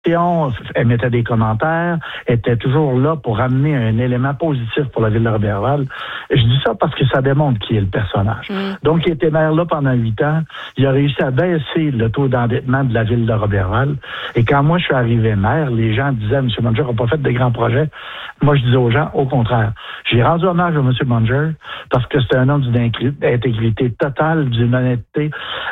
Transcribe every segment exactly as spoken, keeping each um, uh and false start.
émettait des commentaires, était toujours là pour amener un élément positif pour la ville de Roberval. Je dis ça parce que ça démontre qui est le personnage. Mm. Donc, il était maire là pendant huit ans. Il a réussi à baisser le taux d'endettement de la ville de Roberval. Et quand moi, je suis arrivé maire, les gens disaient, M. Munger n'a pas fait de grands projets. Moi, je disais aux gens, au contraire. J'ai rendu hommage à M. Munger parce que c'est un homme d'une intégrité totale, d'une honnêteté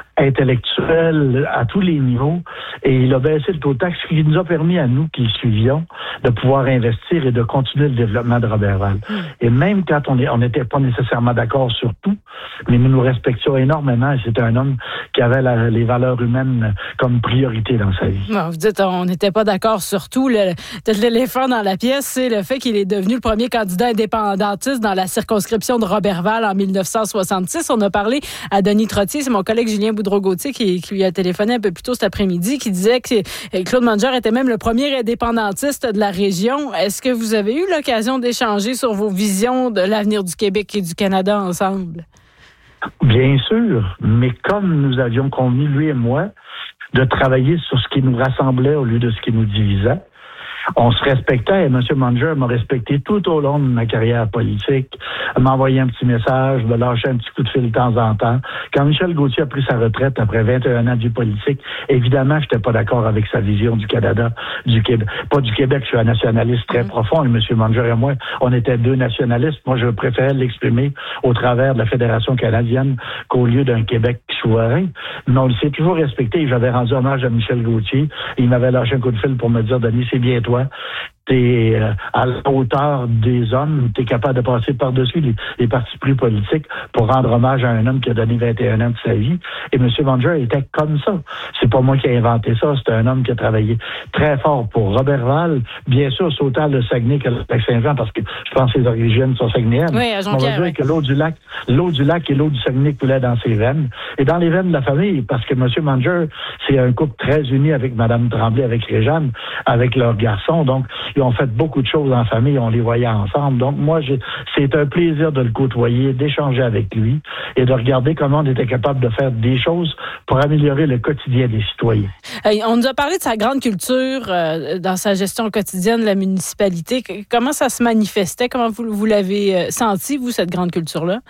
intellectuelle à tous les niveaux. Et il a baissé le taux de taxe, ce qui nous a permis à nous qui le suivions de pouvoir investir et de continuer le développement de Roberval. Mmh. Et même quand on n'était pas nécessairement d'accord sur tout, mais nous nous respections énormément. Et c'était un homme qui avait la, les valeurs humaines comme priorité dans sa vie. Bon, vous dites on n'était pas d'accord sur tout. Le, peut-être l'éléphant dans la pièce, c'est le fait qu'il est devenu le premier candidat indépendantiste dans la circonscription de Roberval en dix-neuf cent soixante-six. On a parlé à Denis Trottier, c'est mon collègue Julien Boudreau-Gauthier qui, qui lui a téléphoné un peu plus tôt cet après-midi, qui disait que Claude Munger était même le premier indépendantiste de la région. Est-ce que vous avez eu l'occasion d'échanger sur vos visions de l'avenir du Québec et du Canada ensemble? Bien sûr, mais comme nous avions convenu, lui et moi, de travailler sur ce qui nous rassemblait au lieu de ce qui nous divisait, on se respectait et M. Munger m'a respecté tout au long de ma carrière politique, m'envoyait un petit message, me lâchait un petit coup de fil de temps en temps. Quand Michel Gauthier a pris sa retraite après vingt et un ans de vie politique, évidemment, je n'étais pas d'accord avec sa vision du Canada, du Québec. Pas du Québec, je suis un nationaliste très mmh. profond et M. Munger et moi, on était deux nationalistes. Moi, je préférais l'exprimer au travers de la Fédération canadienne qu'au lieu d'un Québec souverain. Mais on le s'est toujours respecté et j'avais rendu hommage à Michel Gauthier. Il m'avait lâché un coup de fil pour me dire, Denis, c'est bien toi. T'es euh, à la hauteur des hommes, t'es capable de passer par-dessus les, les partis pris politiques pour rendre hommage à un homme qui a donné vingt et un ans de sa vie. Et M. Munger était comme ça. C'est pas moi qui ai inventé ça, c'est un homme qui a travaillé très fort pour Roberval. Bien sûr, c'est autant le Saguenay que le Lac-Saint-Jean, parce que je pense que ses origines sont saguenayennes. Oui, à Jonquière, On va dire oui. que l'eau du lac, l'eau du lac et l'eau du Saguenay coulaient dans ses veines. Et dans les veines de la famille, parce que M. Munger, c'est un couple très uni avec Mme Tremblay, avec Réjeanne, avec leurs garçons. Donc, ils ont fait beaucoup de choses en famille, on les voyait ensemble. Donc, moi, j'ai, c'est un plaisir de le côtoyer, d'échanger avec lui et de regarder comment on était capable de faire des choses pour améliorer le quotidien des citoyens. Hey, on nous a parlé de sa grande culture euh, dans sa gestion quotidienne de la municipalité. Comment ça se manifestait? Comment vous, vous l'avez senti, vous, cette grande culture-là?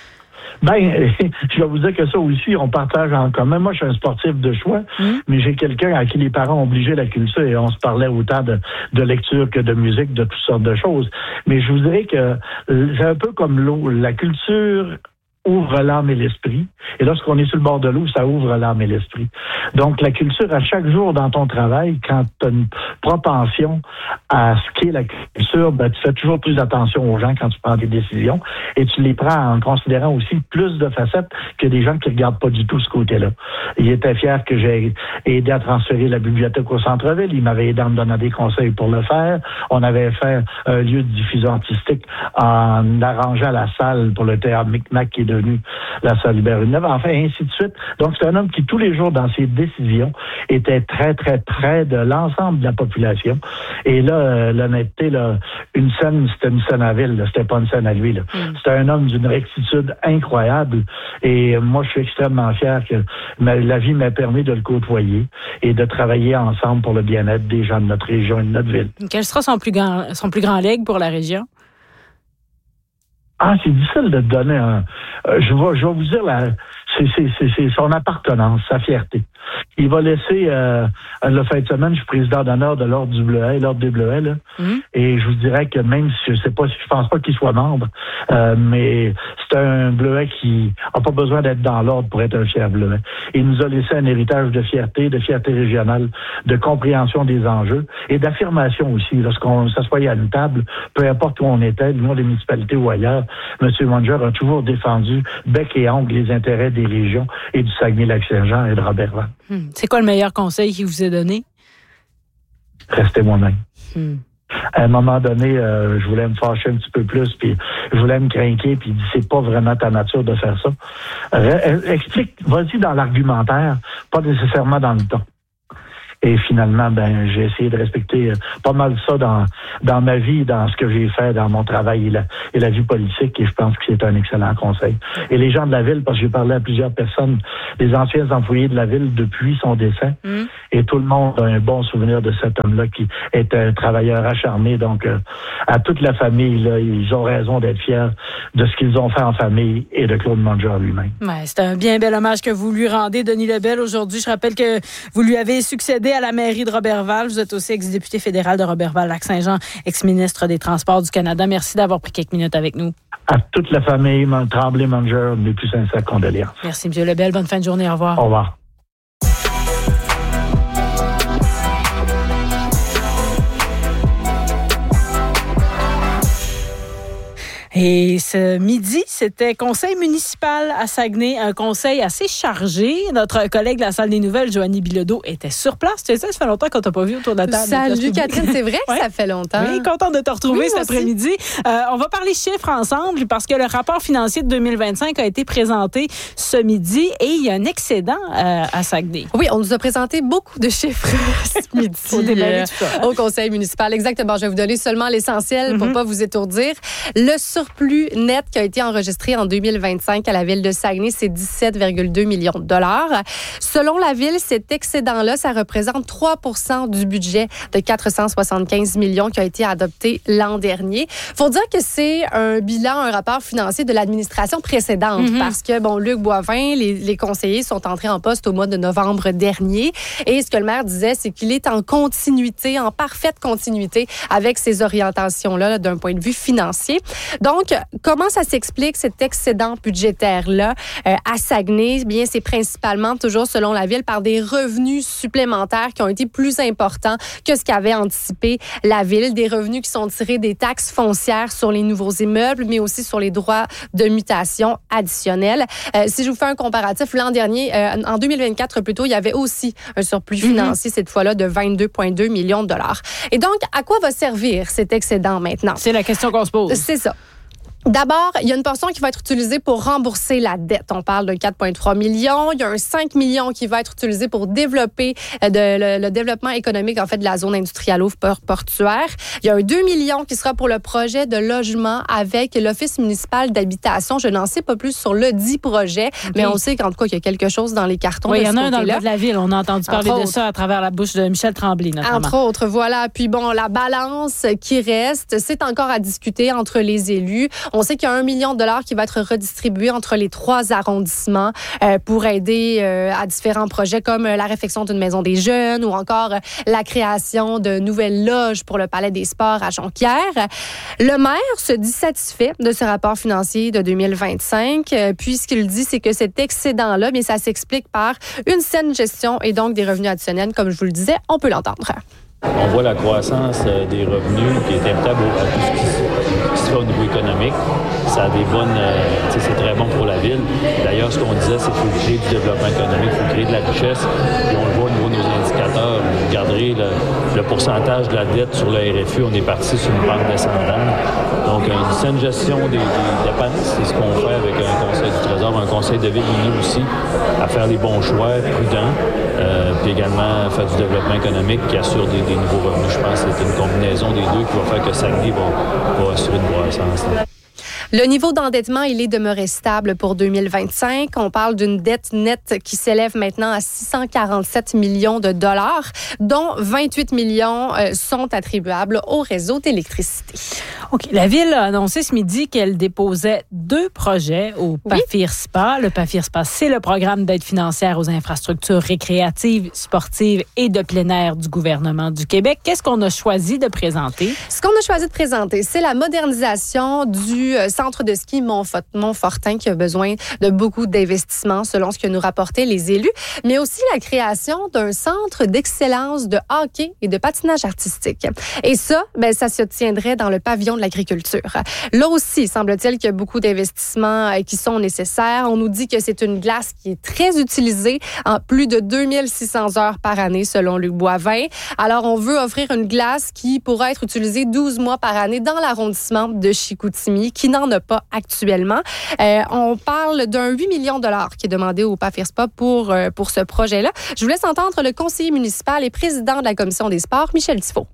Ben, je vais vous dire que ça aussi, on partage en commun. Moi, je suis un sportif de choix, mmh. mais j'ai quelqu'un à qui les parents ont obligé la culture et on se parlait autant de, de lecture que de musique, de toutes sortes de choses. Mais je vous dirais que c'est un peu comme l'eau. La culture ouvre l'âme et l'esprit. Et lorsqu'on est sur le bord de l'eau, ça ouvre l'âme et l'esprit. Donc, la culture, à chaque jour dans ton travail, quand tu as une propension à ce qu'est la culture, ben, tu fais toujours plus attention aux gens quand tu prends des décisions et tu les prends en considérant aussi plus de facettes que des gens qui ne regardent pas du tout ce côté-là. Il était fier que j'ai aidé à transférer la bibliothèque au centre-ville. Il m'avait aidé à me donner des conseils pour le faire. On avait fait un lieu de diffusion artistique en arrangeant la salle pour le théâtre Micmac qui est devenu la salle Hubert-Villeneuve, enfin, ainsi de suite. Donc, c'est un homme qui, tous les jours, dans ses décisions, était très, très près de l'ensemble de la population. Et là, euh, l'honnêteté, là, une scène, c'était une scène à ville, là, c'était pas une scène à lui. Là. Mm. C'était un homme d'une rectitude incroyable. Et moi, je suis extrêmement fier que ma, la vie m'a permis de le côtoyer et de travailler ensemble pour le bien-être des gens de notre région et de notre ville. Quel sera son plus grand, son plus grand legs pour la région? Ah, c'est difficile de te donner un... Euh, je, vais, je vais vous dire, la, c'est, c'est, c'est, c'est son appartenance, sa fierté. Il va laisser, euh, le fin de semaine, je suis président d'honneur de l'Ordre du Bleuet, l'Ordre des Bleuets, là. Mm. Et je vous dirais que même si je sais pas, si je pense pas qu'il soit membre, euh, mais c'est un Bleuet qui a pas besoin d'être dans l'Ordre pour être un fier Bleuet. Il nous a laissé un héritage de fierté, de fierté régionale, de compréhension des enjeux et d'affirmation aussi. Lorsqu'on s'assoyait à une table, peu importe où on était, nous, les municipalités ou ailleurs, M. Munger a toujours défendu bec et ongle les intérêts des régions et du Saguenay-Lac-Saint-Jean et de Roberval. Hum. C'est quoi le meilleur conseil qu'il vous a donné? Restez moi-même. Hum. À un moment donné, euh, je voulais me fâcher un petit peu plus, puis je voulais me craquer, puis il dit, c'est pas vraiment ta nature de faire ça. Euh, explique, vas-y dans l'argumentaire, pas nécessairement dans le ton. Et finalement, ben, j'ai essayé de respecter pas mal ça dans dans ma vie, dans ce que j'ai fait, dans mon travail et la, et la vie politique. Et je pense que c'est un excellent conseil. Et les gens de la ville, parce que j'ai parlé à plusieurs personnes, les anciens employés de la ville depuis son décès, mmh. et tout le monde a un bon souvenir de cet homme-là qui est un travailleur acharné. Donc, euh, à toute la famille, là, ils ont raison d'être fiers de ce qu'ils ont fait en famille et de Claude Mongeau lui-même. Ouais, c'est un bien bel hommage que vous lui rendez, Denis Lebel, aujourd'hui. Je rappelle que vous lui avez succédé à la mairie de Roberval. Vous êtes aussi ex-député fédéral de Roberval-Lac-Saint-Jean, ex-ministre des Transports du Canada. Merci d'avoir pris quelques minutes avec nous. À toute la famille, Tremblay-Mongeau, mes plus sincères condoléances. Merci, M. Lebel. Bonne fin de journée. Au revoir. Au revoir. Et ce midi, c'était conseil municipal à Saguenay, un conseil assez chargé. Notre collègue de la salle des nouvelles, Joanie Bilodeau, était sur place. Tu sais, ça fait longtemps qu'on t'a pas vu autour de la table. Salut Catherine, c'est vrai que ouais. Ça fait longtemps. Oui, contente de te retrouver oui, cet après-midi. Euh, on va parler chiffres ensemble parce que le rapport financier de deux mille vingt-cinq a été présenté ce midi et il y a un excédent euh, à Saguenay. Oui, on nous a présenté beaucoup de chiffres ce midi Faut déballer tout ça, hein? Au conseil municipal. Exactement. Je vais vous donner seulement l'essentiel mm-hmm. pour pas vous étourdir. Le surplus net qui a été enregistré en deux mille vingt-cinq à la ville de Saguenay, c'est dix-sept virgule deux millions de dollars. Selon la ville, cet excédent-là, ça représente trois pour cent du budget de quatre cent soixante-quinze millions qui a été adopté l'an dernier. Faut dire que c'est un bilan, un rapport financier de l'administration précédente mm-hmm. parce que, bon, Luc Boivin, les, les conseillers sont entrés en poste au mois de novembre dernier et ce que le maire disait, c'est qu'il est en continuité, en parfaite continuité avec ces orientations-là là, d'un point de vue financier. Donc, comment ça s'explique, cet excédent budgétaire-là euh, à Saguenay? Bien, c'est principalement, toujours selon la ville, par des revenus supplémentaires qui ont été plus importants que ce qu'avait anticipé la ville. Des revenus qui sont tirés des taxes foncières sur les nouveaux immeubles, mais aussi sur les droits de mutation additionnels. Euh, si je vous fais un comparatif, l'an dernier, euh, en deux mille vingt-quatre plutôt, il y avait aussi un surplus financier, mm-hmm. cette fois-là, de vingt-deux virgule deux millions de dollars. Et donc, à quoi va servir cet excédent maintenant? C'est la question qu'on se pose. C'est ça. D'abord, il y a une portion qui va être utilisée pour rembourser la dette. On parle de quatre virgule trois millions. Il y a un cinq millions qui va être utilisé pour développer de, le, le développement économique en fait de la zone industrielle portuaire. Il y a un deux millions qui sera pour le projet de logement avec l'Office municipal d'habitation. Je n'en sais pas plus sur le dit projet, okay. mais on sait qu'en tout cas, il y a quelque chose dans les cartons. Oui, il y en a un dans le bas de la ville. On a entendu parler entre de autres. ça à travers la bouche de Michel Tremblay, notamment. Entre autres, voilà. Puis bon, la balance qui reste, c'est encore à discuter entre les élus. On sait qu'il y a un million de dollars qui va être redistribué entre les trois arrondissements euh, pour aider euh, à différents projets comme euh, la réfection d'une maison des jeunes ou encore euh, la création de nouvelles loges pour le Palais des Sports à Jonquière. Le maire se dit satisfait de ce rapport financier de deux mille vingt-cinq. Euh, puis ce qu'il dit, c'est que cet excédent-là, bien, ça s'explique par une saine gestion et donc des revenus additionnels. Comme je vous le disais, on peut l'entendre. On voit la croissance des revenus qui est imputable à tout ce qui se fait au niveau économique. Ça a des bonnes, euh, c'est très bon pour la ville. D'ailleurs, ce qu'on disait, c'est qu'il faut créer du développement économique, il faut créer de la richesse. Puis on le voit au niveau de nos indicateurs. Vous regarderez le, le pourcentage de la dette sur le R F U, on est parti sur une pente descendante. Donc, une saine gestion des, des dépenses, c'est ce qu'on fait avec un conseil du Trésor, un conseil de ville uni aussi, à faire les bons choix prudents, euh, puis également faire du développement économique qui assure des, des nouveaux revenus. Je pense que c'est une combinaison des deux qui va faire que Saguenay va, va assurer une croissance. Le niveau d'endettement, il est demeuré stable pour deux mille vingt-cinq. On parle d'une dette nette qui s'élève maintenant à six cent quarante-sept millions de dollars, dont vingt-huit millions sont attribuables au réseau d'électricité. OK. La Ville a annoncé ce midi qu'elle déposait deux projets au PAFIR-SPA. Le PAFIR-SPA, c'est le programme d'aide financière aux infrastructures récréatives, sportives et de plein air du gouvernement du Québec. Qu'est-ce qu'on a choisi de présenter? Ce qu'on a choisi de présenter, c'est la modernisation du centre de ski Montfortin qui a besoin de beaucoup d'investissements selon ce que nous rapportaient les élus, mais aussi la création d'un centre d'excellence de hockey et de patinage artistique. Et ça, ben, ça se tiendrait dans le pavillon de l'agriculture. Là aussi, semble-t-il qu'il y a beaucoup d'investissements qui sont nécessaires. On nous dit que c'est une glace qui est très utilisée en plus de deux mille six cents heures par année selon Luc Boivin. Alors, on veut offrir une glace qui pourra être utilisée douze mois par année dans l'arrondissement de Chicoutimi, qui n'en a pas actuellement. Euh, on parle d'un huit millions de dollars qui est demandé au PAFIR-SPA pour, euh, pour ce projet-là. Je vous laisse entendre le conseiller municipal et président de la Commission des sports, Michel Tifo.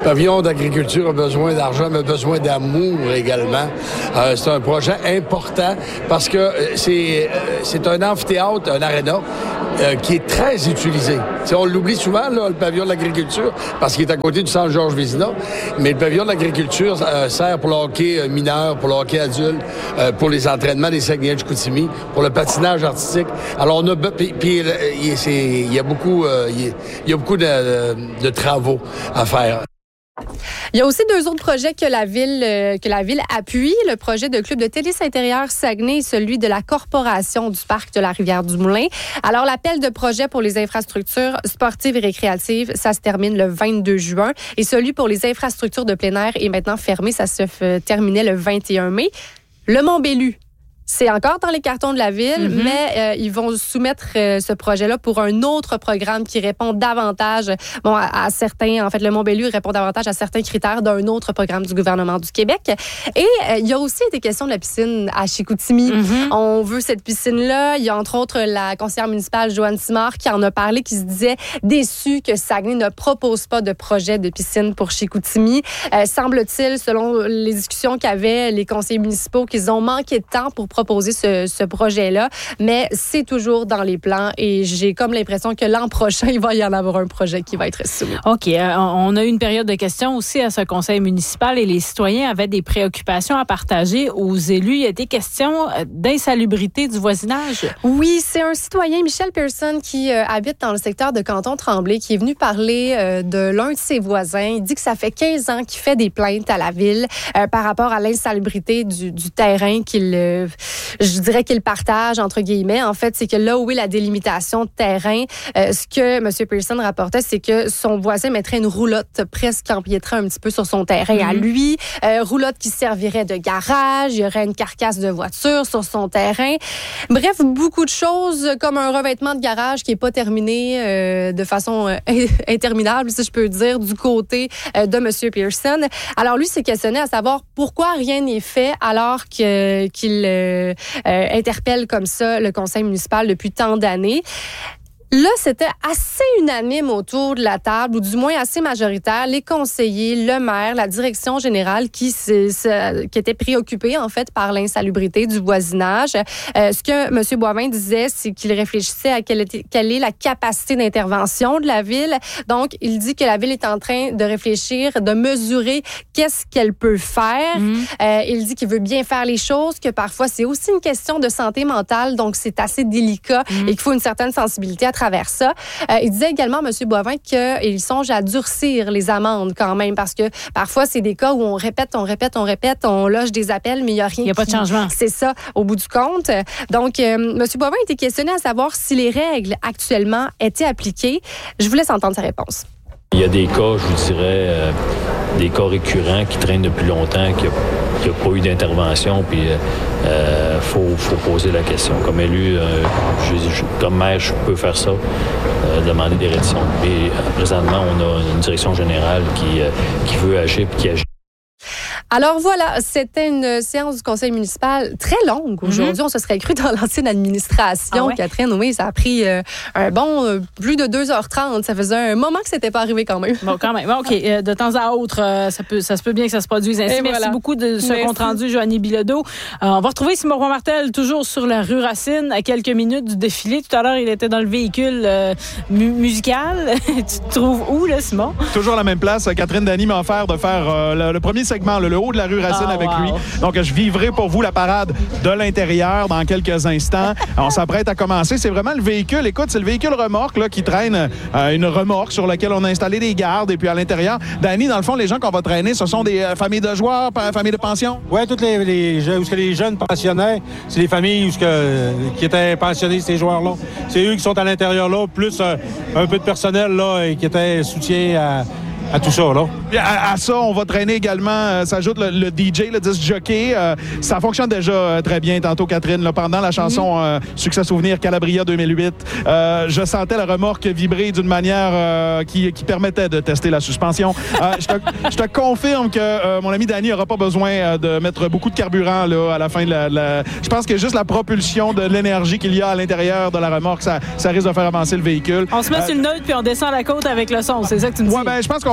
Le pavillon d'agriculture a besoin d'argent, mais a besoin d'amour également. Euh, c'est un projet important parce que c'est, euh, c'est un amphithéâtre, un aréna euh, qui est très utilisé. T'sais, on l'oublie souvent, là, le pavillon de l'agriculture, parce qu'il est à côté du centre Georges Vézina, mais le pavillon de l'agriculture euh, sert pour le hockey mineur, pour le hockey adulte, euh, pour les entraînements des Saguenay de Chicoutimi, pour le patinage artistique. Alors, on a... Puis, puis il y a beaucoup, euh, il y a beaucoup de, de, de travaux à faire. Il y a aussi deux autres projets que la ville euh, que la ville appuie. Le projet de club de tennis intérieur Saguenay et celui de la corporation du parc de la Rivière-du-Moulin. Alors, l'appel de projet pour les infrastructures sportives et récréatives, ça se termine le vingt-deux juin. Et celui pour les infrastructures de plein air est maintenant fermé. Ça se f- terminait le vingt et un mai. Le Mont-Bellu, c'est encore dans les cartons de la ville, mm-hmm. mais euh, ils vont soumettre euh, ce projet-là pour un autre programme qui répond davantage bon, à, à certains... En fait, le Mont-Bellu répond davantage à certains critères d'un autre programme du gouvernement du Québec. Et euh, il y a aussi été question de la piscine à Chicoutimi. Mm-hmm. On veut cette piscine-là. Il y a entre autres la conseillère municipale Joanne Simard qui en a parlé, qui se disait déçue que Saguenay ne propose pas de projet de piscine pour Chicoutimi. Euh, semble-t-il, selon les discussions qu'avaient les conseillers municipaux, qu'ils ont manqué de temps pour proposer ce, ce projet-là, mais c'est toujours dans les plans et j'ai comme l'impression que l'an prochain, il va y en avoir un projet qui va être soumis. OK. Euh, on a eu une période de questions aussi à ce conseil municipal et les citoyens avaient des préoccupations à partager aux élus. Il y a des questions d'insalubrité du voisinage. Oui, c'est un citoyen, Michel Pearson, qui euh, habite dans le secteur de Canton-Tremblay, qui est venu parler euh, de l'un de ses voisins. Il dit que ça fait quinze ans qu'il fait des plaintes à la ville euh, par rapport à l'insalubrité du, du terrain qu'il... Euh, je dirais qu'il partage, entre guillemets. En fait, c'est que là où est la délimitation de terrain, euh, ce que M. Pearson rapportait, c'est que son voisin mettrait une roulotte presque empiétrait un petit peu sur son terrain mm-hmm. à lui. Euh, roulotte qui servirait de garage. Il y aurait une carcasse de voiture sur son terrain. Bref, beaucoup de choses comme un revêtement de garage qui n'est pas terminé euh, de façon euh, interminable, si je peux dire, du côté euh, de M. Pearson. Alors lui s'est questionné à savoir pourquoi rien n'est fait alors que, qu'il... Euh, Euh, euh, interpelle comme ça le conseil municipal depuis tant d'années. Là, c'était assez unanime autour de la table, ou du moins assez majoritaire. Les conseillers, le maire, la direction générale qui, se, se, qui étaient préoccupés, en fait, par l'insalubrité du voisinage. Euh, ce que M. Boivin disait, c'est qu'il réfléchissait à quelle, était, quelle est la capacité d'intervention de la ville. Donc, il dit que la ville est en train de réfléchir, de mesurer qu'est-ce qu'elle peut faire. Mmh. Euh, il dit qu'il veut bien faire les choses, que parfois, c'est aussi une question de santé mentale, donc c'est assez délicat mmh. et qu'il faut une certaine sensibilité à travers travers ça. Euh, il disait également, M. Boivin, qu'il songe à durcir les amendes quand même, parce que parfois, c'est des cas où on répète, on répète, on répète, on loge des appels, mais il n'y a rien. Il n'y a pas de changement. C'est ça, au bout du compte. Donc, euh, M. Boivin a été questionné à savoir si les règles actuellement étaient appliquées. Je vous laisse entendre sa réponse. Il y a des cas, je vous dirais, euh, des cas récurrents qui traînent depuis longtemps, qui n'y a, a pas eu d'intervention, puis il euh, faut, faut poser la question. Comme élu, euh, je, je, comme maire, je peux faire ça, euh, demander des rédactions. Et euh, présentement, on a une direction générale qui, euh, qui veut agir et qui agit. Alors voilà, c'était une séance du conseil municipal très longue. Aujourd'hui, mm-hmm. on se serait cru dans l'ancienne administration. Ah ouais? Catherine, oui, ça a pris euh, un bon euh, plus de deux heures trente. Ça faisait un moment que c'était pas arrivé quand même. Bon, quand même. Bon, OK. Euh, de temps à autre, euh, ça, peut, ça se peut bien que ça se produise ainsi. Et Merci voilà. beaucoup de ce Merci. compte-rendu, Joanie Bilodeau. Euh, on va retrouver Simon Martel toujours sur la rue Racine à quelques minutes du défilé. Tout à l'heure, il était dans le véhicule euh, mu- musical. Tu te trouves où, là, Simon? Toujours la même place. Catherine Dany m'a offert de faire euh, le, le premier segment, le, le haut de la rue Racine oh, avec wow. lui. Donc, je vivrai pour vous la parade de l'intérieur dans quelques instants. On s'apprête à commencer. C'est vraiment le véhicule. Écoute, c'est le véhicule remorque là, qui traîne euh, une remorque sur laquelle on a installé des gardes. Et puis, à l'intérieur, Dany, dans le fond, les gens qu'on va traîner, ce sont des euh, familles de joueurs, familles de pension? Oui, toutes les, les, où les jeunes pensionnaires, c'est les familles où ce que, qui étaient pensionnés, ces joueurs-là. C'est eux qui sont à l'intérieur là, plus euh, un peu de personnel là, et qui étaient soutien à... à tout ça, là. À, à ça, on va traîner également, euh, s'ajoute le, le D J, le disc jockey. Euh, ça fonctionne déjà euh, très bien tantôt, Catherine. Là, pendant la chanson mm-hmm. euh, Succès Souvenir Calabria deux mille huit, euh, je sentais la remorque vibrer d'une manière euh, qui, qui permettait de tester la suspension. Euh, je, te, je te confirme que euh, mon ami Dany n'aura pas besoin euh, de mettre beaucoup de carburant là, à la fin de la, la... Je pense que juste la propulsion de l'énergie qu'il y a à l'intérieur de la remorque, ça, ça risque de faire avancer le véhicule. On se met euh, sur le neutre puis on descend la côte avec le son. C'est ça que tu me dis? Ouais, ben, je pense qu'on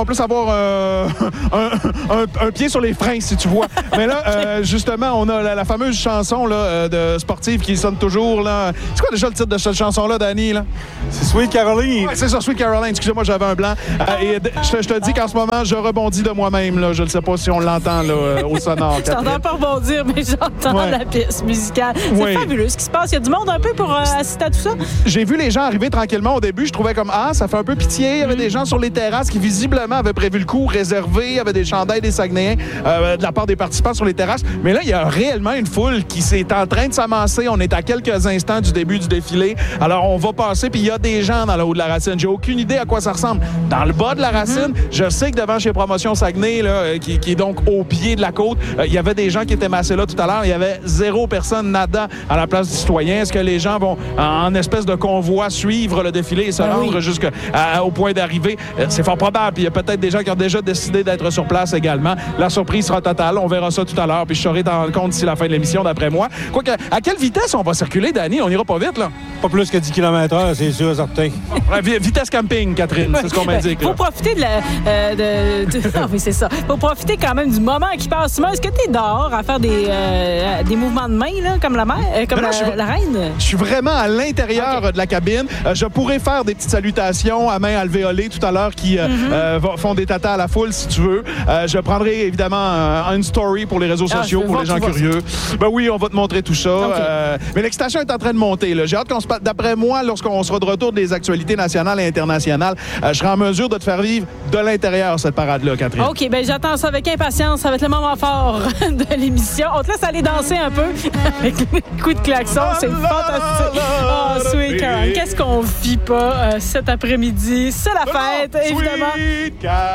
qu'on puisse avoir euh, un, un, un pied sur les freins, si tu vois. Mais là, euh, justement, on a la, la fameuse chanson là, de sportive qui sonne toujours. Là. C'est quoi déjà le titre de cette chanson-là, Danny? Là? C'est Sweet Caroline. Ouais, c'est ça, Sweet Caroline. Excusez-moi, j'avais un blanc. Euh, et je, je te dis qu'en ce moment, je rebondis de moi-même. Là. Je ne sais pas si on l'entend là, au sonore. Je t'entends pas rebondir, mais j'entends ouais. la pièce musicale. C'est oui. fabuleux ce qui se passe. Il y a du monde un peu pour euh, assister à tout ça. J'ai vu les gens arriver tranquillement au début. Je trouvais comme, ah, ça fait un peu pitié. Il y avait mm. des gens sur les terrasses qui visiblement avaient prévu le coup réservé. Il y avait des chandails des Saguenayens euh, de la part des participants sur les terrasses. Mais là, il y a réellement une foule qui s'est en train de s'amasser. On est à quelques instants du début du défilé. Alors, on va passer, puis il y a des gens dans le haut de la racine. J'ai aucune idée à quoi ça ressemble. Dans le bas de la racine, mm. je sais que devant chez Promotion Saguenay, là, qui, qui est donc au pied de la côte, euh, il y avait des gens qui étaient massés là tout à l'heure. Il y avait zéro personne nada à la place du citoyen. Est-ce que les gens vont, en, en espèce de convoi, suivre le défilé et se ben rendre oui. jusqu'au point d'arrivée? Euh, c'est fort probable. Puis il y a peut-être des gens qui ont déjà décidé d'être sur place également. La surprise sera totale. On verra ça tout à l'heure. Puis je saurai t'en rendre compte d'ici la fin de l'émission, d'après moi. Quoique, à quelle vitesse on va circuler, Danny? On ira pas vite, là? Pas plus que dix kilomètres heure, c'est sûr, certain. Ouais, vitesse camping, Catherine, c'est ce qu'on m'indique. Faut profiter de la... Euh, de, de... Non, oui, c'est ça. Faut profiter quand même du moment qui passe. Est-ce que tu es dehors à faire des, euh, des mouvements de main, là, comme la mère, euh, comme la, je, la reine? Je suis vraiment à l'intérieur okay. de la cabine. Euh, je pourrais faire des petites salutations à main alvéolée tout à l'heure qui euh, mm-hmm. euh, font des tatas à la foule, si tu veux. Euh, je prendrai évidemment euh, une story pour les réseaux ah, sociaux, pour les gens curieux. Ben oui, on va te montrer tout ça. Okay. Euh, mais l'excitation est en train de monter. Là. J'ai hâte qu'on se passe. D'après moi, lorsqu'on sera de retour des actualités nationales et internationales, euh, je serai en mesure de te faire vivre de l'intérieur cette parade-là, Catherine. OK, bien j'attends ça avec impatience. Ça va être le moment fort de l'émission. On te laisse aller danser un peu avec les coups de klaxon. C'est fantastique. Oh, Sweet Caroline. Qu'est-ce qu'on vit pas euh, cet après-midi? C'est la fête, oh, évidemment. Sweet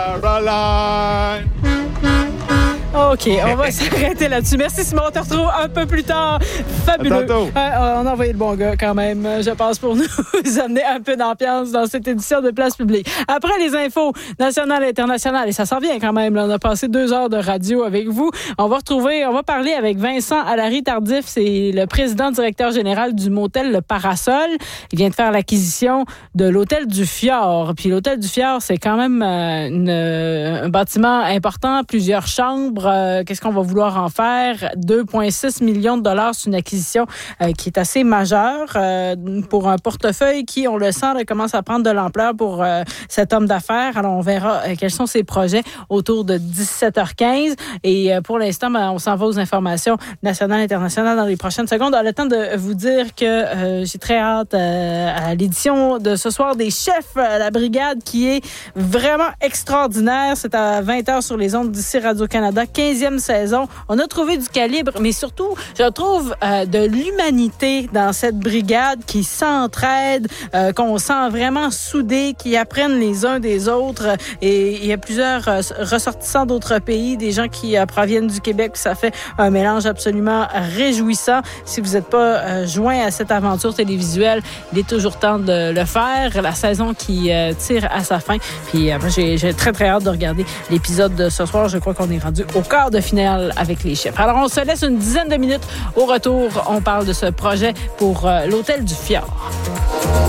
Caroline. OK, on va s'arrêter là-dessus. Merci, Simon. On te retrouve un peu plus tard. Fabuleux. Euh, on a envoyé le bon gars quand même, je pense, pour nous amener un peu d'ambiance dans cette édition de Place Publique. Après les infos nationales et internationales, et ça s'en vient quand même, là, on a passé deux heures de radio avec vous. On va retrouver, on va parler avec Vincent Allary-Tardif. C'est le président directeur général du motel Le Parasol. Il vient de faire l'acquisition de l'hôtel du Fjord. Puis l'hôtel du Fjord, c'est quand même euh, une, un bâtiment important, plusieurs chambres. Euh, qu'est-ce qu'on va vouloir en faire? deux virgule six millions de dollars, c'est une acquisition euh, qui est assez majeure euh, pour un portefeuille qui, on le sent, là, commence à prendre de l'ampleur pour euh, cet homme d'affaires. Alors, on verra euh, quels sont ses projets autour de dix-sept heures quinze. Et euh, pour l'instant, ben, on s'en va aux informations nationales et internationales dans les prochaines secondes. On a le temps de vous dire que euh, j'ai très hâte euh, à l'édition de ce soir des chefs à la brigade qui est vraiment extraordinaire. C'est à vingt heures sur les ondes d'ici Radio-Canada. quinzième saison. On a trouvé du calibre, mais surtout, je trouve euh, de l'humanité dans cette brigade qui s'entraide, euh, qu'on sent vraiment soudés, qui apprennent les uns des autres. Et il y a plusieurs euh, ressortissants d'autres pays, des gens qui euh, proviennent du Québec. Ça fait un mélange absolument réjouissant. Si vous n'êtes pas euh, joint à cette aventure télévisuelle, il est toujours temps de le faire. La saison qui euh, tire à sa fin. Puis euh, j'ai, j'ai très, très hâte de regarder l'épisode de ce soir. Je crois qu'on est rendu au quart de finale avec les chefs. Alors, on se laisse une dizaine de minutes. Au retour, on parle de ce projet pour euh, l'hôtel du Fjord.